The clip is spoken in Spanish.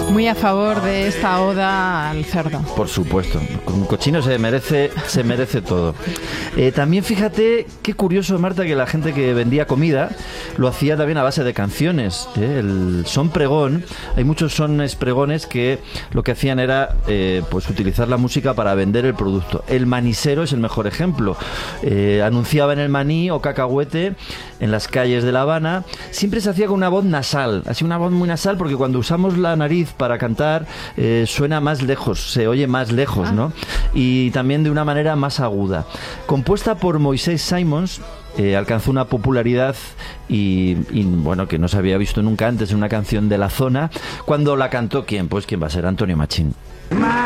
Muy a favor de esta oda al cerdo. Por supuesto, con un cochino se merece todo. También fíjate qué curioso, Marta, que la gente que vendía comida lo hacía también a base de canciones. El son pregón, hay muchos sones pregones que lo que hacían era pues utilizar la música para vender el producto. El manisero es el mejor ejemplo. Anunciaban el maní o cacahuete en las calles de La Habana. Siempre se hacía con una voz nasal, así una voz muy nasal, porque cuando usamos la nariz para cantar suena más lejos, se oye más lejos, ¿no? Y también de una manera más aguda. Compuesta por Moisés Simons, alcanzó una popularidad y bueno, que no se había visto nunca antes en una canción de la zona. Cuando la cantó, ¿quién? Pues ¿quién va a ser? Antonio Machín.